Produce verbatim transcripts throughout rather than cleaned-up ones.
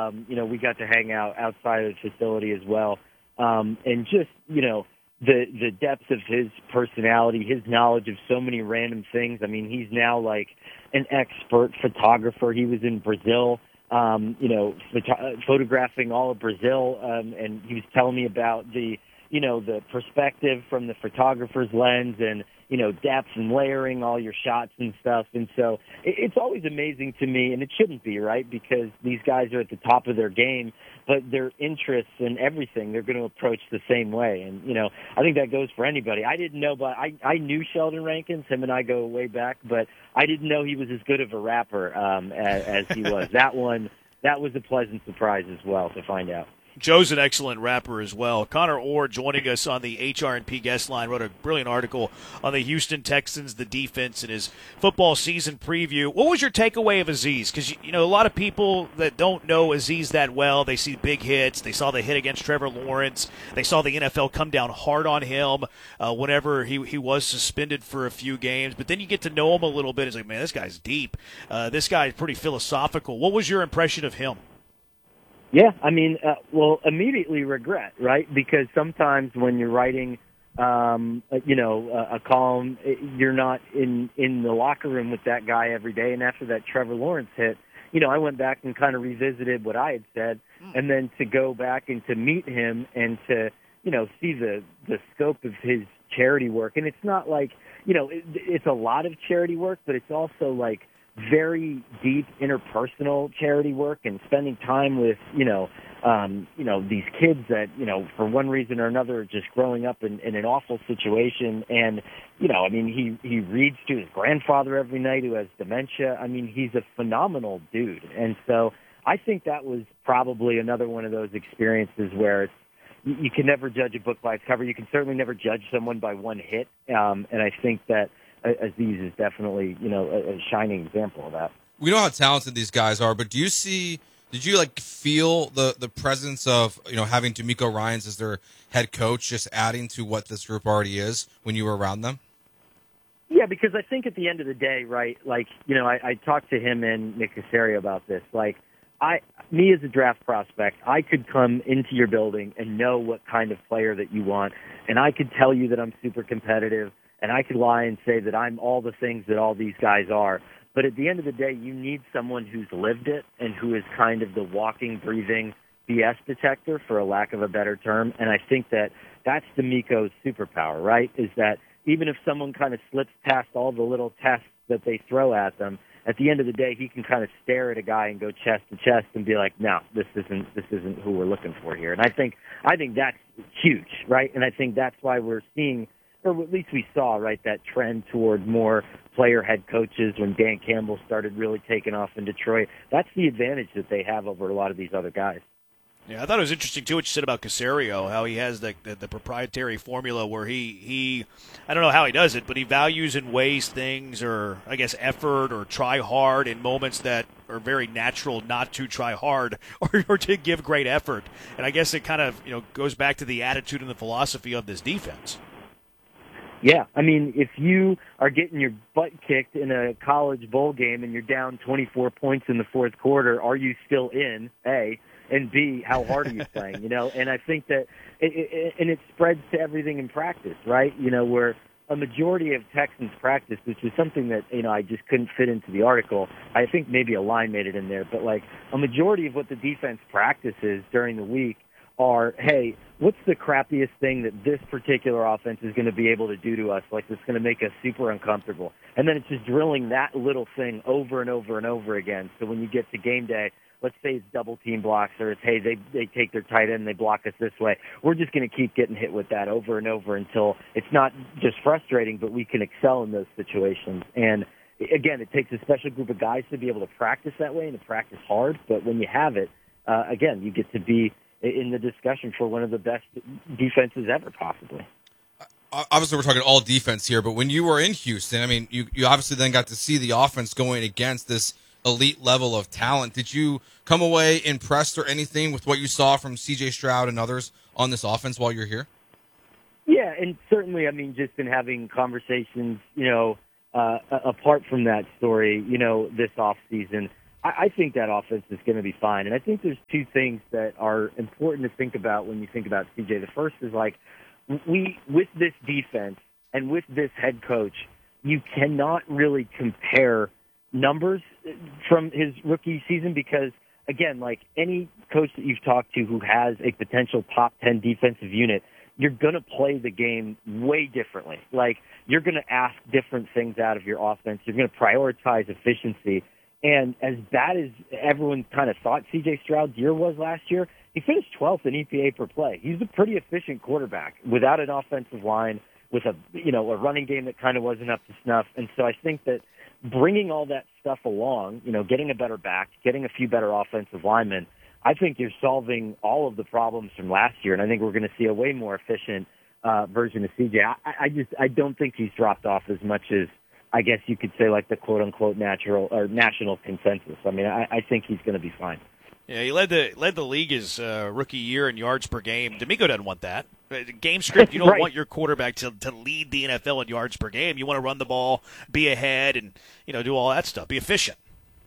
Um, you know, we got to hang out outside of the facility as well. Um, and just, you know, the the depth of his personality, his knowledge of so many random things. I mean, he's now like an expert photographer. He was in Brazil, um, you know, photo- photographing all of Brazil, um, and he was telling me about the, you know, the perspective from the photographer's lens and, you know, depth and layering all your shots and stuff. And so it, it's always amazing to me, and it shouldn't be, right, because these guys are at the top of their game, but their interests and everything, they're going to approach the same way. And, you know, I think that goes for anybody. I didn't know, but I, I knew Sheldon Rankins. Him and I go way back, but I didn't know he was as good of a rapper um, as, as he was. That one, that was a pleasant surprise as well to find out. Joe's an excellent rapper as well. Connor Orr joining us on the H R and P guest line wrote a brilliant article on the Houston Texans, the defense, and his football season preview. What was your takeaway of Azeez? Because, you know, a lot of people that don't know Azeez that well, they see big hits. They saw the hit against Trevor Lawrence. They saw the N F L come down hard on him uh, whenever he, he was suspended for a few games. But then you get to know him a little bit. It's like, man, this guy's deep. Uh, this guy's pretty philosophical. What was your impression of him? Yeah, I mean, uh, well, immediately regret, right? Because sometimes when you're writing, um, you know, a, a column, you're not in, in the locker room with that guy every day. And after that Trevor Lawrence hit, you know, I went back and kind of revisited what I had said, and then to go back and to meet him and to, you know, see the, the scope of his charity work. And it's not like, you know, it, it's a lot of charity work, but it's also like very deep interpersonal charity work and spending time with, you know, um, you know, these kids that, you know, for one reason or another, are just growing up in, in an awful situation. And, you know, I mean, he, he reads to his grandfather every night who has dementia. I mean, he's a phenomenal dude. And so I think that was probably another one of those experiences where it's, you, you can never judge a book by its cover. You can certainly never judge someone by one hit. Um, and I think that Azeez is definitely, you know, a, a shining example of that. We know how talented these guys are, but do you see, did you like feel the, the presence of, you know, having DeMeco Ryans as their head coach just adding to what this group already is when you were around them? Yeah, because I think at the end of the day, right, like, you know, I, I talked to him and Nick Caserio about this. Like, I, me as a draft prospect, I could come into your building and know what kind of player that you want, and I could tell you that I'm super competitive, and I could lie and say that I'm all the things that all these guys are. But at the end of the day, you need someone who's lived it and who is kind of the walking, breathing B S detector, for a lack of a better term. And I think that that's DeMeco's superpower, right, is that even if someone kind of slips past all the little tests that they throw at them, at the end of the day, he can kind of stare at a guy and go chest to chest and be like, no, this isn't this isn't who we're looking for here. And I think I think that's huge, right? And I think that's why we're seeing, or at least we saw, right, that trend toward more player head coaches when Dan Campbell started really taking off in Detroit. That's the advantage that they have over a lot of these other guys. Yeah, I thought it was interesting, too, what you said about Caserio, how he has the, the the proprietary formula where he, he, I don't know how he does it, but he values and weighs things, or I guess effort, or try hard in moments that are very natural not to try hard or, or to give great effort. And I guess it kind of, you know, goes back to the attitude and the philosophy of this defense. Yeah, I mean, if you are getting your butt kicked in a college bowl game and you're down twenty-four points in the fourth quarter, are you still in, A? And B, how hard are you playing? You know, and I think that, it, it, and it spreads to everything in practice, right? You know, where a majority of Texans practice, which is something that, you know, I just couldn't fit into the article. I think maybe a line made it in there, but like a majority of what the defense practices during the week are, hey, what's the crappiest thing that this particular offense is going to be able to do to us, like that's going to make us super uncomfortable? And then it's just drilling that little thing over and over and over again. So when you get to game day, let's say it's double team blocks, or it's, hey, they they take their tight end and they block us this way. We're just going to keep getting hit with that over and over until it's not just frustrating, but we can excel in those situations. And again, it takes a special group of guys to be able to practice that way and to practice hard. But when you have it, uh, again, you get to be in the discussion for one of the best defenses ever, possibly. Obviously, we're talking all defense here, but when you were in Houston, I mean, you, you obviously then got to see the offense going against this elite level of talent. Did you come away impressed or anything with what you saw from C J Stroud and others on this offense while you're here? Yeah, and certainly, I mean, just in having conversations, you know, uh, apart from that story, you know, this off season, I, I think that offense is going to be fine. And I think there's two things that are important to think about when you think about C J. The first is, like, we, with this defense and with this head coach, you cannot really compare numbers from his rookie season because, again, like any coach that you've talked to who has a potential top ten defensive unit, you're going to play the game way differently. Like, you're going to ask different things out of your offense. You're going to prioritize efficiency. And as bad as everyone kind of thought C J Stroud's year was last year, he finished twelfth in E P A per play. He's a pretty efficient quarterback without an offensive line, with a, you know, a running game that kind of wasn't up to snuff. And so I think that bringing all that stuff along, you know, getting a better back, getting a few better offensive linemen, I think you're solving all of the problems from last year, and I think we're going to see a way more efficient uh, version of C J. I, I just I don't think he's dropped off as much as I guess you could say, like the quote unquote natural or national consensus. I mean, I, I think he's going to be fine. Yeah, he led the led the league his uh, rookie year in yards per game. D'Amico doesn't want that. Game script, you don't right. want your quarterback to to lead the N F L in yards per game. You want to run the ball, be ahead, and you know do all that stuff. Be efficient.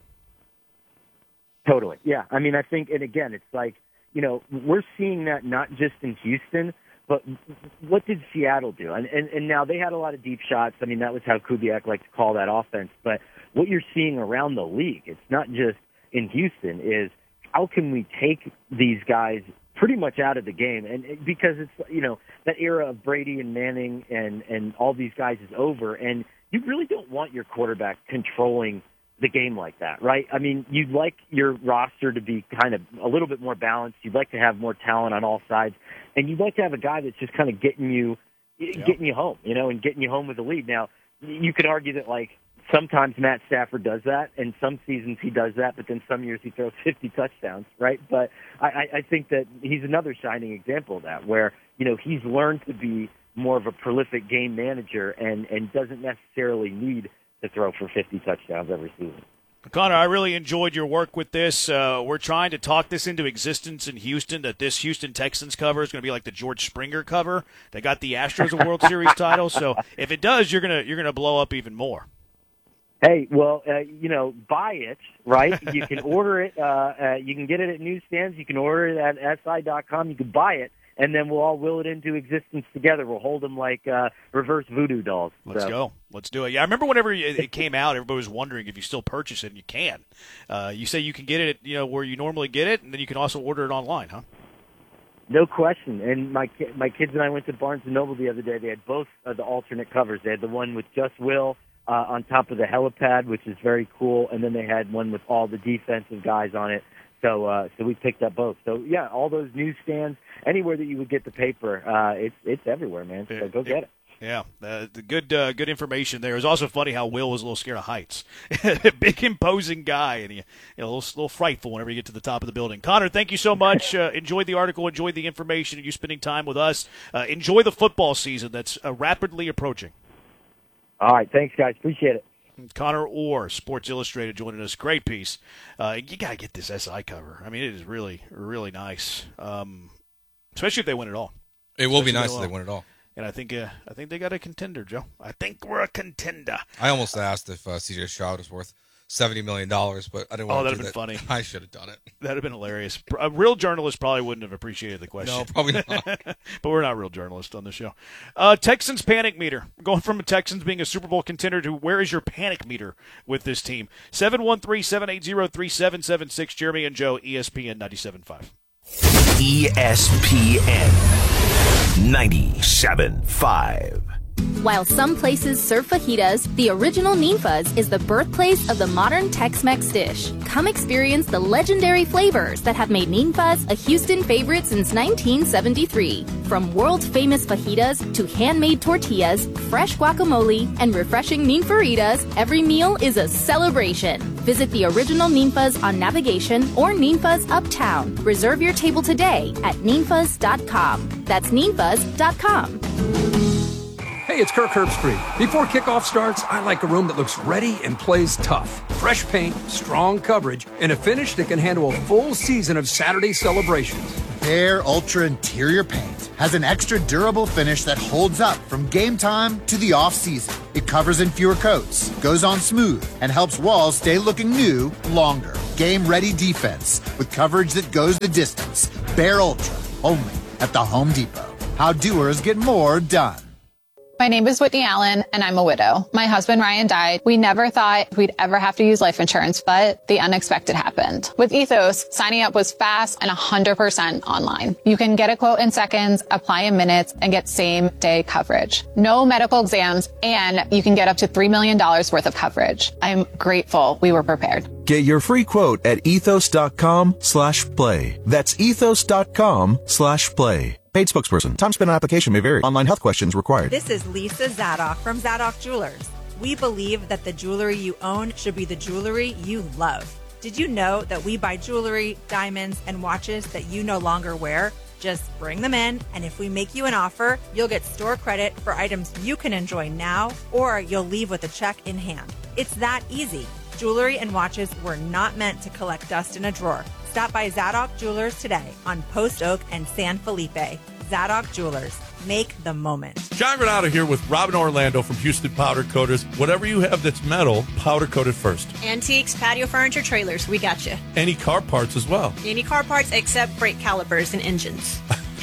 Totally. Yeah. I mean, I think, and again, it's like, you know, we're seeing that not just in Houston, but what did Seattle do? And, and, and now they had a lot of deep shots. I mean, that was how Kubiak liked to call that offense. But what you're seeing around the league, it's not just in Houston, is how can we take these guys pretty much out of the game? And it, because it's, you know, that era of Brady and Manning and, and all these guys is over. And you really don't want your quarterback controlling the game like that, right? I mean, you'd like your roster to be kind of a little bit more balanced. You'd like to have more talent on all sides, and you'd like to have a guy that's just kind of getting you, yeah. getting you home, you know, and getting you home with a lead. Now, you could argue that, like, sometimes Matt Stafford does that, and some seasons he does that, but then some years he throws fifty touchdowns, right? But I, I think that he's another shining example of that, where, you know, he's learned to be more of a prolific game manager and, and doesn't necessarily need to throw for fifty touchdowns every season. Connor, I really enjoyed your work with this. Uh, we're trying to talk this into existence in Houston, that this Houston Texans cover is going to be like the George Springer cover. They got the Astros a World Series title, so if it does, you're gonna you're gonna blow up even more. Hey, well, uh, you know, buy it, right? You can order it. Uh, uh, you can get it at newsstands. You can order it at S I dot com. You can buy it. And then we'll all will it into existence together. We'll hold them like uh, reverse voodoo dolls. Let's so. go. Let's do it. Yeah, I remember whenever it came out, everybody was wondering if you still purchase it, and you can. Uh, you say you can get it, you know, where you normally get it, and then you can also order it online, huh? No question. And my my kids and I went to Barnes and Noble the other day. They had both of the alternate covers. They had the one with just Will uh, on top of the helipad, which is very cool, and then they had one with all the defensive guys on it. So, uh, so we picked up both. So, yeah, all those newsstands, anywhere that you would get the paper, uh, it's it's everywhere, man. So go get it. Yeah, uh, the good uh, good information there. It was also funny how Will was a little scared of heights. Big, imposing guy, and he, you know, a little, little frightful whenever you get to the top of the building. Connor, thank you so much. Uh, enjoyed the article, enjoyed the information, and you spending time with us. Uh, enjoy the football season that's uh, rapidly approaching. All right, thanks, guys. Appreciate it. Connor Orr, Sports Illustrated, joining us. Great piece. Uh, you got to get this S I cover. I mean, it is really, really nice, um, especially if they win it all. It will especially be nice if they win it all. And I think, uh, I think they got a contender, Joe. I think we're a contender. I almost asked if uh, C J Stroud was worth seventy million dollars, but I didn't want oh, to do that. Oh, that'd have been funny. I should have done it. That'd have been hilarious. A real journalist probably wouldn't have appreciated the question. No, probably not. But we're not real journalists on the show. Uh, Texans panic meter. Going from a Texans being a Super Bowl contender to where is your panic meter with this team? seven one three, seven eight zero, three seven seven six. Jeremy and Joe, E S P N ninety-seven point five. E S P N ninety-seven point five. While some places serve fajitas, the original Ninfa's is the birthplace of the modern Tex-Mex dish. Come experience the legendary flavors that have made Ninfa's a Houston favorite since nineteen seventy-three. From world-famous fajitas to handmade tortillas, fresh guacamole, and refreshing Ninfaritas, every meal is a celebration. Visit the original Ninfa's on Navigation or Ninfa's Uptown. Reserve your table today at ninfas dot com. That's ninfas dot com. Hey, it's Kirk Herbstreit. Before kickoff starts, I like a room that looks ready and plays tough. Fresh paint, strong coverage, and a finish that can handle a full season of Saturday celebrations. Behr Ultra Interior Paint has an extra durable finish that holds up from game time to the off-season. It covers in fewer coats, goes on smooth, and helps walls stay looking new longer. game-ready defense with coverage that goes the distance. Bear Ultra, only at the Home Depot. How doers get more done. My name is Whitney Allen, and I'm a widow. My husband, Ryan, died. We never thought we'd ever have to use life insurance, but the unexpected happened. With Ethos, signing up was fast and one hundred percent online. You can get a quote in seconds, apply in minutes, and get same-day coverage. No medical exams, and you can get up to three million dollars worth of coverage. I'm grateful we were prepared. Get your free quote at ethos.com slash play. That's ethos.com slash play. Paid spokesperson. Time spent on application may vary. Online health questions required. This is Lisa Zadok from Zadok Jewelers. We believe that the jewelry you own should be the jewelry you love. Did you know that we buy jewelry, diamonds, and watches that you no longer wear? Just bring them in, and if we make you an offer, you'll get store credit for items you can enjoy now, or you'll leave with a check in hand. It's that easy. Jewelry and watches were not meant to collect dust in a drawer. Stop by Zadok Jewelers today on Post Oak and San Felipe. Zadok Jewelers. Make the moment. John Renato here with Robin Orlando from Houston Powder Coaters. Whatever you have that's metal, powder coated first. Antiques, patio furniture, trailers, we got you. Any car parts as well. Any car parts except brake calipers and engines.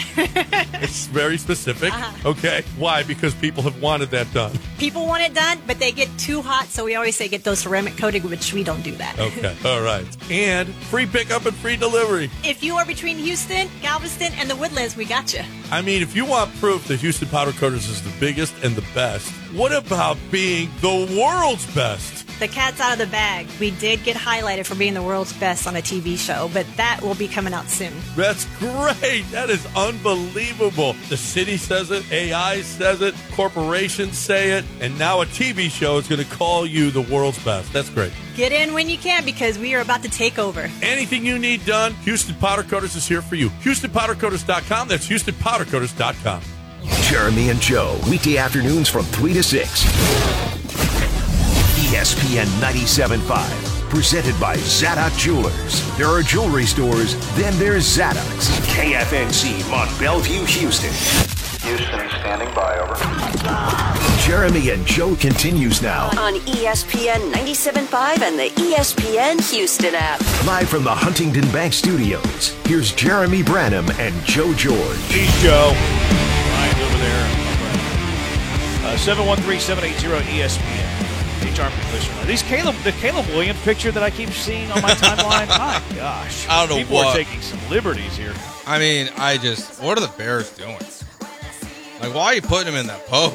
It's very specific. Uh-huh. Okay. Why? Because people have wanted that done. People want it done, but they get too hot, so we always say get those ceramic coated, which we don't do that. Okay. All right. And free pickup and free delivery. If you are between Houston, Galveston, and the Woodlands, we got you. I mean, if you want proof that Houston Powder Coaters is the biggest and the best, what about being the world's best? The cat's out of the bag. We did get highlighted for being the world's best on a T V show, but that will be coming out soon. That's great. That is unbelievable. The city says it, A I says it, corporations say it, and now a T V show is going to call you the world's best. That's great. Get in when you can because we are about to take over. Anything you need done, Houston Powder Coaters is here for you. Houston Powder Coaters dot com. That's Houston Powder Coaters dot com. Jeremy and Joe, weekday afternoons from three to six. E S P N ninety-seven point five, presented by Zadok Jewelers. There are jewelry stores, then there's Zadok's. K F N C, Mont Bellevue, Houston. Houston, standing by, over. Jeremy and Joe continues now. On E S P N ninety-seven point five and the E S P N Houston app. Live from the Huntington Bank Studios, here's Jeremy Branham and Joe George. He's Joe. Ryan's over there. Uh, seven one three, seven eight zero, E S P N. H R position. These Caleb, the Caleb Williams picture that I keep seeing on my timeline. My gosh, I don't know people what. are taking some liberties here. I mean, I just, what are the Bears doing? Like, why are you putting him in that pose?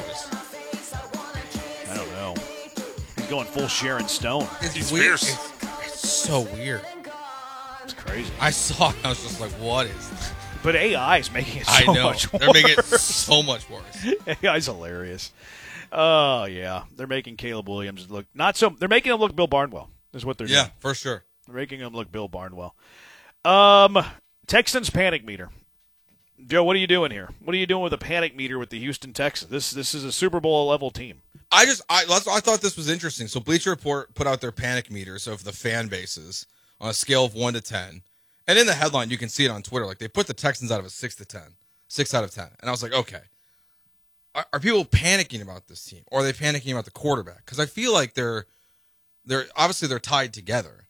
I don't know. He's going full Sharon Stone. It's He's weird. fierce. It's, it's so weird. It's crazy. I saw it. I was just like, what is this? But A I is making it so I know. much worse. They're making it so much worse. A I is hilarious. Oh, yeah. They're making Caleb Williams look not so. They're making him look Bill Barnwell, is what they're doing. Yeah, for sure. They're making him look Bill Barnwell. Um, Texans panic meter. Joe, what are you doing here? What are you doing with a panic meter with the Houston Texans? This this is a Super Bowl level team. I just I I thought this was interesting. So Bleacher Report put out their panic meters of the fan bases on a scale of one to ten, and in the headline you can see it on Twitter. Like they put the Texans out of a six to ten, six out of ten, and I was like, okay. Are, are people panicking about this team, or are they panicking about the quarterback? Because I feel like they're they're obviously they're tied together.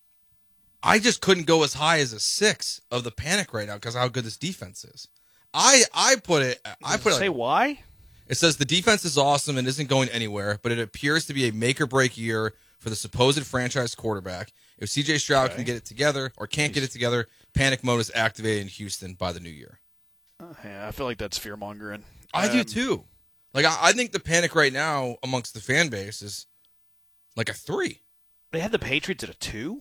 I just couldn't go as high as a six of the panic right now because of how good this defense is. I I put it. I put it. Say like, why? It says the defense is awesome and isn't going anywhere, but it appears to be a make or break year for the supposed franchise quarterback. If C J Stroud okay. can get it together or can't Jeez. get it together, panic mode is activated in Houston by the new year. Uh, yeah, I feel like that's fear mongering. I um, do too. Like I, I think the panic right now amongst the fan base is like a three. They had the Patriots at a two.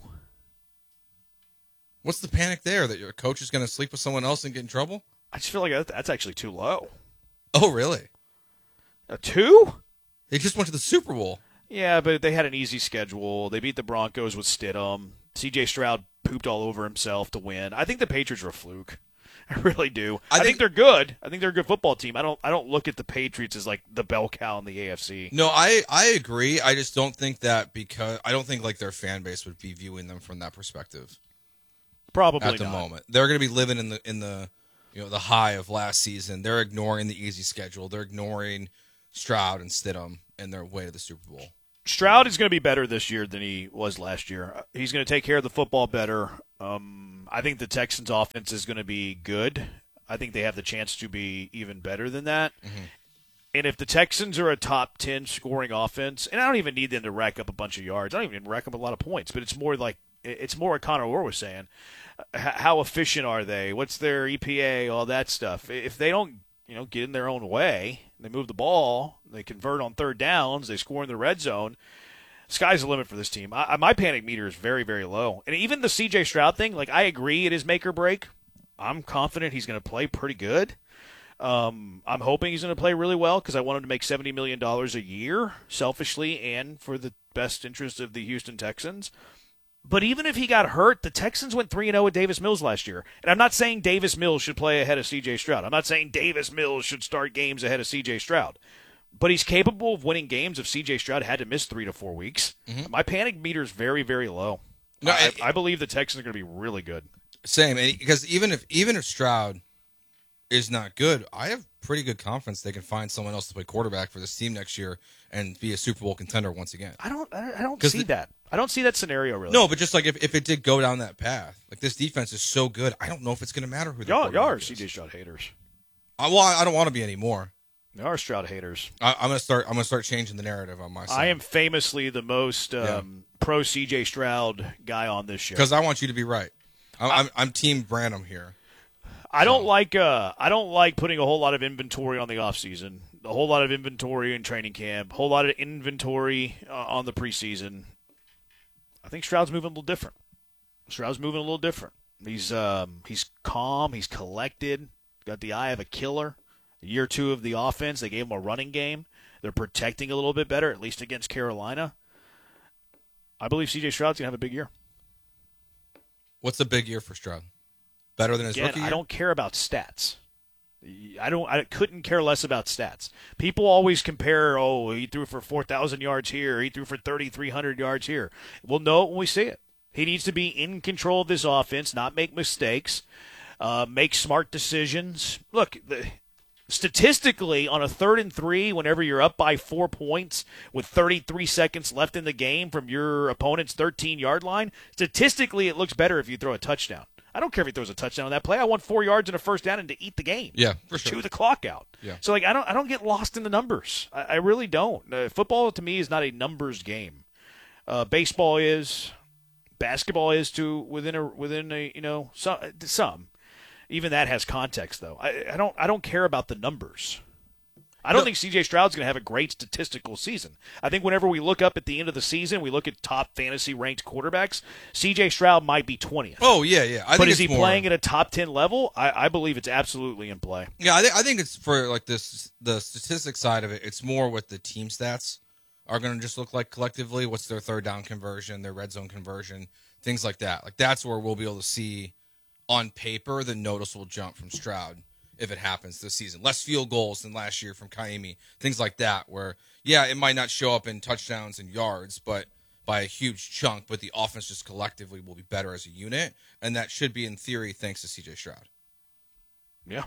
What's the panic there? That your coach is going to sleep with someone else and get in trouble? I just feel like that's actually too low. Oh, really? A two? They just went to the Super Bowl. Yeah, but they had an easy schedule. They beat the Broncos with Stidham. C J Stroud pooped all over himself to win. I think the Patriots were a fluke. I really do. I, I think, think they're good. I think they're a good football team. I don't I don't look at the Patriots as like the bell cow in the A F C. No, I, I agree. I just don't think that because I don't think like their fan base would be viewing them from that perspective. Probably at the not. moment. They're going to be living in the in the you know the high of last season. They're ignoring the easy schedule. They're ignoring Stroud and Stidham and their way to the Super Bowl. Stroud is going to be better this year than he was last year. He's going to take care of the football better. Um, I think the Texans' offense is going to be good. I think they have the chance to be even better than that. Mm-hmm. And if the Texans are a top ten scoring offense, and I don't even need them to rack up a bunch of yards. I don't even rack up a lot of points, but it's more like it's more what Connor Orr was saying. How efficient are they? What's their E P A? All that stuff. If they don't, you know, get in their own way, they move the ball, they convert on third downs, they score in the red zone, sky's the limit for this team. I, my panic meter is very, very low. And even the C J Stroud thing, like I agree it is make or break. I'm confident he's going to play pretty good. Um, I'm hoping he's going to play really well because I want him to make seventy million dollars a year, selfishly and for the best interest of the Houston Texans. But even if he got hurt, the Texans went three and oh with Davis Mills last year. And I'm not saying Davis Mills should play ahead of C J Stroud. I'm not saying Davis Mills should start games ahead of C J Stroud. But he's capable of winning games if C J Stroud had to miss three to four weeks. Mm-hmm. My panic meter is very, very low. No, I, it, I believe the Texans are going to be really good. Same, because even if even if Stroud is not good, I have pretty good confidence they can find someone else to play quarterback for this team next year and be a Super Bowl contender once again. I don't, I don't see the, that. I don't see that scenario really. No, but just like if, if it did go down that path, like this defense is so good, I don't know if it's going to matter who. Y'all, y'all are C J Stroud haters. I, well, I don't want to be anymore. Y'all are Stroud haters. I, I'm gonna start. I'm gonna start changing the narrative on my side. I am famously the most um, yeah. pro C J Stroud guy on this show because I want you to be right. I'm, I'm, I'm Team Branham here. I don't like uh I don't like putting a whole lot of inventory on the offseason, a whole lot of inventory in training camp, a whole lot of inventory uh, on the preseason. I think Stroud's moving a little different. Stroud's moving a little different. He's um he's calm, he's collected, got the eye of a killer. Year two of the offense, they gave him a running game. They're protecting a little bit better, at least against Carolina. I believe C J Stroud's gonna have a big year. What's a big year for Stroud? Better than his Again, rookie year? I don't care about stats. I don't. I couldn't care less about stats. People always compare. Oh, he threw for four thousand yards here. He threw for thirty three hundred yards here. We'll know it when we see it. He needs to be in control of this offense, not make mistakes, uh, make smart decisions. Look, the, statistically, on a third and three, whenever you're up by four points with thirty-three seconds left in the game from your opponent's thirteen-yard line, statistically it looks better if you throw a touchdown. I don't care if he throws a touchdown on that play. I want four yards and a first down and to eat the game. Yeah, for sure. Chew the clock out. Yeah. So, like, I don't I don't get lost in the numbers. I, I really don't. Uh, football, to me, is not a numbers game. Uh, baseball is. Basketball is to within a within a you know some some. Even that has context, though. I, I don't I don't care about the numbers. I don't no. think C J Stroud's going to have a great statistical season. I think whenever we look up at the end of the season, we look at top fantasy ranked quarterbacks, C J Stroud might be twentieth. Oh, yeah, yeah. I but think is it's he more... playing at a top ten level? I, I believe it's absolutely in play. Yeah, I, th- I think it's for like this the statistics side of it. It's more what the team stats are going to just look like collectively. What's their third down conversion, their red zone conversion, things like that. Like that's where we'll be able to see on paper the noticeable jump from Stroud. If it happens this season. Less field goals than last year from Kaimi. Things like that where, yeah, it might not show up in touchdowns and yards, but by a huge chunk, but the offense just collectively will be better as a unit, and that should be, in theory, thanks to C J Stroud. Yeah.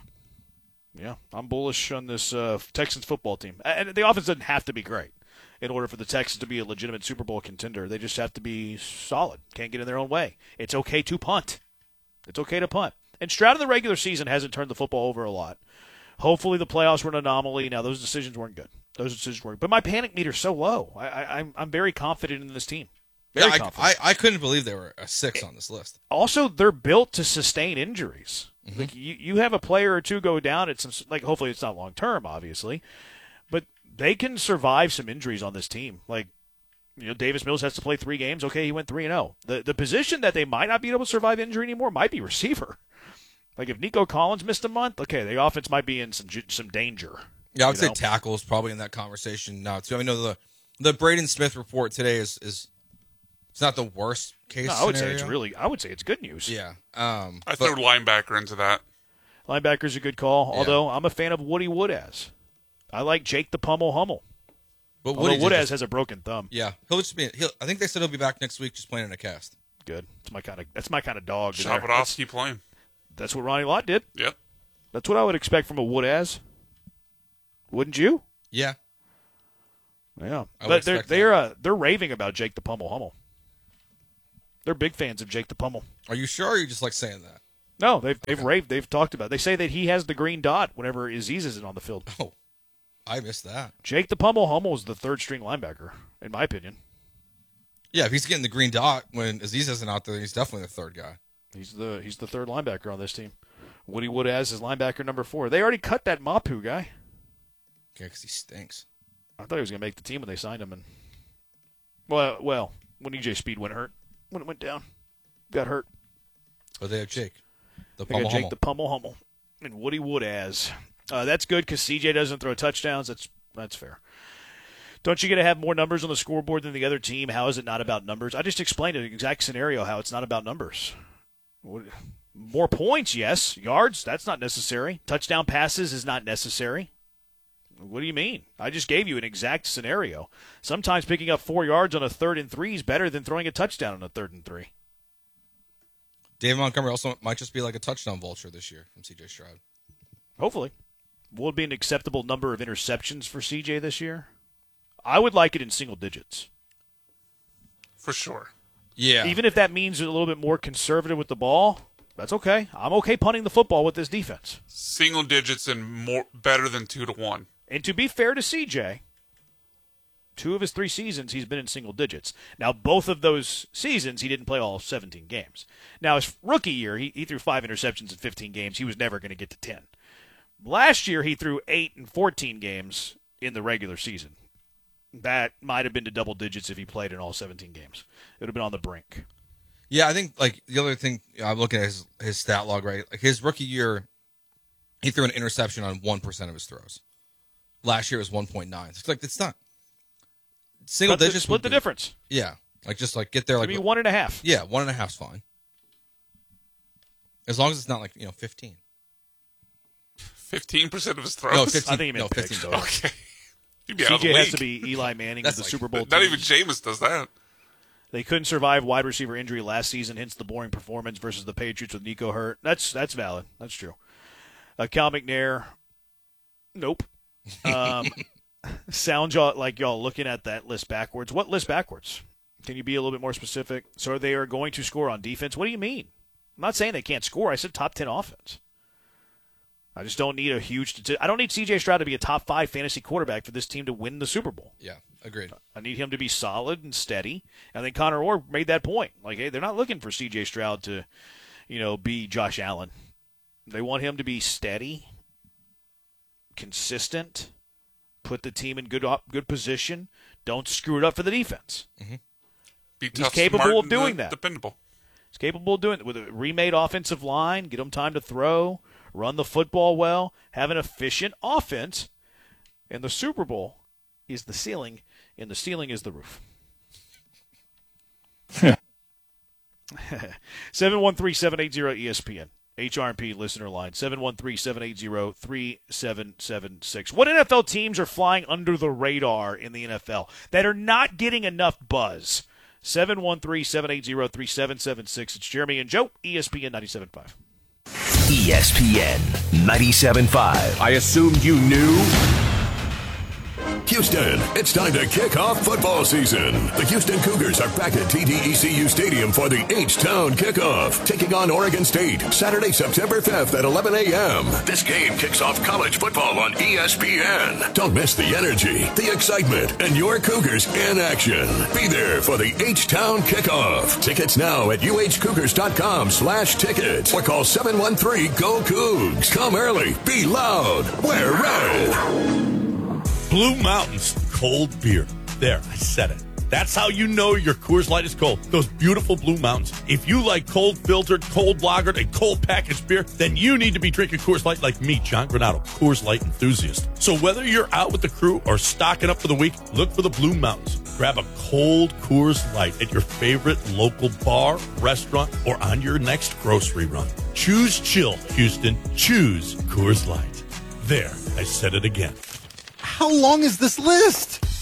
Yeah, I'm bullish on this uh, Texans football team. And the offense doesn't have to be great in order for the Texans to be a legitimate Super Bowl contender. They just have to be solid. Can't get in their own way. It's okay to punt. It's okay to punt. And Stroud in the regular season hasn't turned the football over a lot. Hopefully the playoffs were an anomaly. Now, those decisions weren't good. Those decisions weren't. But my panic meter's so low. I, I, I'm I'm very confident in this team. Very yeah, confident. I, I, I couldn't believe they were a six on this list. Also, they're built to sustain injuries. Mm-hmm. Like you, you have a player or two go down at some. Like hopefully it's not long term, obviously, but they can survive some injuries on this team. Like. You know, Davis Mills has to play three games. Okay, he went three and zero. The the position that they might not be able to survive injury anymore might be receiver. Like if Nico Collins missed a month, okay, the offense might be in some some danger. Yeah, I would say know? tackle is probably in that conversation now too. I mean, no, the the Braden Smith report today is is it's not the worst case. No, I would scenario. say it's really. I would say it's good news. Yeah, um, I throw linebacker into that. Linebacker's a good call. Yeah. Although I'm a fan of Woody Woodaz. I like Jake the Pummel Hummel. But Woody Woodaz just, has a broken thumb. Yeah, he'll just be. He'll, I think they said he'll be back next week, just playing in a cast. Good. That's my kind of. That's my kind of dog. Shapadovsky playing. That's what Ronnie Lott did. Yep. That's what I would expect from a Woodaz. Wouldn't you? Yeah. Yeah, I would but they're expect they're uh, they're raving about Jake the Pummel Hummel. They're big fans of Jake the Pummel. Are you sure, or are you just like saying that? No, they've they've Okay. raved. They've talked about it. They say that he has the green dot whenever Aziz isn't on the field. Oh, I missed that. Jake the Pummel Hummel is the third string linebacker, in my opinion. Yeah, if he's getting the green dot when Aziz isn't out there, he's definitely the third guy. He's the he's the third linebacker on this team. Woody Wood as his linebacker number four. They already cut that Mapu guy. Yeah, because he stinks. I thought he was going to make the team when they signed him. And well, well, when E J Speed went hurt, when it went down, got hurt. But they have Jake, the They got Pummel Jake Hummel. the Pummel Hummel and Woody Wood as. Uh, that's good because C J doesn't throw touchdowns. That's that's fair. Don't you get to have more numbers on the scoreboard than the other team? How is it not about numbers? I just explained an exact scenario how it's not about numbers. What, more points, yes. Yards, that's not necessary. Touchdown passes is not necessary. What do you mean? I just gave you an exact scenario. Sometimes picking up four yards on a third and three is better than throwing a touchdown on a third and three. David Montgomery also might just be like a touchdown vulture this year from C J Stroud. Hopefully. Will it be an acceptable number of interceptions for C J this year? I would like it in single digits. For sure. Yeah. Even if that means a little bit more conservative with the ball, that's okay. I'm okay punting the football with this defense. Single digits and more better than two to one. And to be fair to C J, two of his three seasons he's been in single digits. Now, both of those seasons he didn't play all seventeen games. Now, his rookie year, he, he threw five interceptions in fifteen games. He was never going to get to ten. Last year, he threw eight in fourteen games in the regular season. That might have been to double digits if he played in all seventeen games. It would have been on the brink. Yeah, I think like the other thing I'm looking at his his stat log, right? Like his rookie year, he threw an interception on one percent of his throws. Last year was one point nine. It's like it's not single Cut the- digits. split would the be- difference. Yeah, like just like get there like Maybe one and a half. Yeah, one and a half's fine. As long as it's not like you know fifteen. Fifteen percent of his throws. No, fifteen. I think he meant no, picks, fifteen. though. Okay. You'd be out of C J the has league. to be Eli Manning That's of the like- Super Bowl Not team. even Jameis does that. They couldn't survive wide receiver injury last season, hence the boring performance versus the Patriots with Nico hurt. That's that's valid. That's true. Uh, Cal McNair, nope. Um, sounds y'all like y'all looking at that list backwards. What list backwards? Can you be a little bit more specific? So they are going to score on defense. What do you mean? I'm not saying they can't score. I said top ten offense. I just don't need a huge – I don't need C J Stroud to be a top five fantasy quarterback for this team to win the Super Bowl. Yeah, agreed. I need him to be solid and steady. I think Connor Orr made that point. Like, hey, they're not looking for C J Stroud to, you know, be Josh Allen. They want him to be steady, consistent, put the team in good op- good position, don't screw it up for the defense. Mm-hmm. Be He's tough, capable smart, of and, doing uh, that. Dependable. He's capable of doing it with a remade offensive line, get him time to throw, run the football well, have an efficient offense. And the Super Bowl is the ceiling, and the ceiling is the roof. seven one three, seven eight zero, E S P N. H R and P listener line, seven one three, seven eight zero, three seven seven six. What N F L teams are flying under the radar in the N F L that are not getting enough buzz? seven one three, seven eight zero, three seven seven six. It's Jeremy and Joe, E S P N ninety-seven point five. E S P N ninety-seven point five. I assumed you knew. Houston, it's time to kick off football season. The Houston Cougars are back at T D E C U Stadium for the H-Town kickoff, taking on Oregon State Saturday, September fifth at eleven a.m. This game kicks off college football on E S P N. Don't miss the energy, the excitement, and your Cougars in action. Be there for the H-Town kickoff. Tickets now at uhcougars.com slash tickets or call seven one three, G O, Cougs. Come early, be loud, wear red. Blue Mountains cold beer. There, I said it. That's how you know your Coors Light is cold. Those beautiful Blue Mountains. If you like cold filtered, cold lagered, and cold packaged beer, then you need to be drinking Coors Light like me, John Granado, Coors Light enthusiast. So whether you're out with the crew or stocking up for the week, look for the Blue Mountains. Grab a cold Coors Light at your favorite local bar, restaurant, or on your next grocery run. Choose chill, Houston. Choose Coors Light. There, I said it again. How long is this list?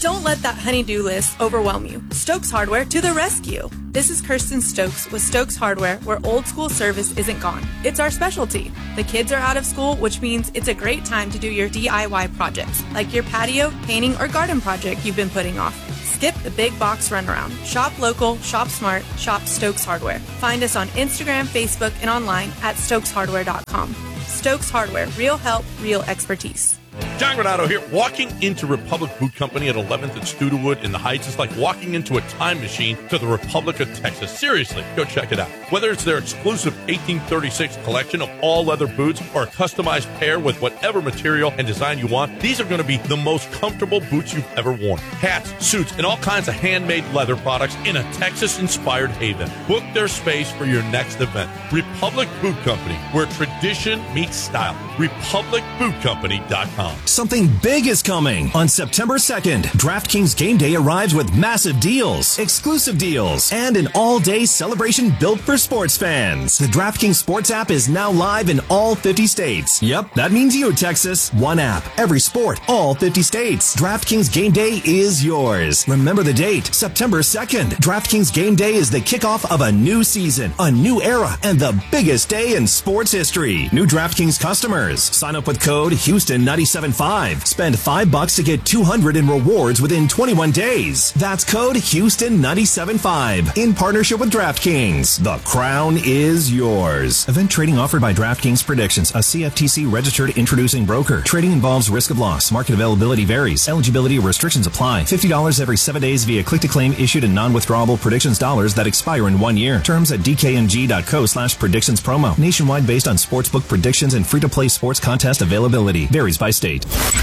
Don't let that honey-do list overwhelm you. Stokes Hardware to the rescue. This is Kirsten Stokes with Stokes Hardware, where old school service isn't gone. It's our specialty. The kids are out of school, which means it's a great time to do your D I Y projects, like your patio, painting, or garden project you've been putting off. Skip the big box runaround. Shop local, shop smart, shop Stokes Hardware. Find us on Instagram, Facebook, and online at stokes hardware dot com. Stokes Hardware, real help, real expertise. John Granato here. Walking into Republic Boot Company at eleventh and Studewood in the Heights is like walking into a time machine to the Republic of Texas. Seriously, go check it out. Whether it's their exclusive eighteen thirty-six collection of all leather boots or a customized pair with whatever material and design you want, these are going to be the most comfortable boots you've ever worn. Hats, suits, and all kinds of handmade leather products in a Texas-inspired haven. Book their space for your next event. Republic Boot Company, where tradition meets style. republic boot company dot com. Something big is coming. On September second, DraftKings Game Day arrives with massive deals, exclusive deals, and an all-day celebration built for sports fans. The DraftKings Sports app is now live in all fifty states. Yep, that means you, Texas. One app, every sport, all fifty states. DraftKings Game Day is yours. Remember the date, September second. DraftKings Game Day is the kickoff of a new season, a new era, and the biggest day in sports history. New DraftKings customers, sign up with code Houston ninety-seven five. Spend five bucks to get two hundred in rewards within twenty-one days. That's code Houston ninety-seven five. In partnership with DraftKings. The crown is yours. Event trading offered by DraftKings Predictions, a C F T C registered introducing broker. Trading involves risk of loss. Market availability varies. Eligibility restrictions apply. fifty dollars every seven days via click-to-claim issued in non-withdrawable predictions dollars that expire in one year. Terms at dkng.co slash predictions promo. Nationwide based on sportsbook predictions and free-to-play sports contest availability. Varies by state.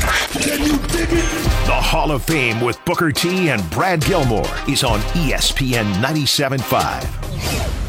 Can you dig it? The Hall of Fame with Booker T and Brad Gilmore is on E S P N ninety-seven point five.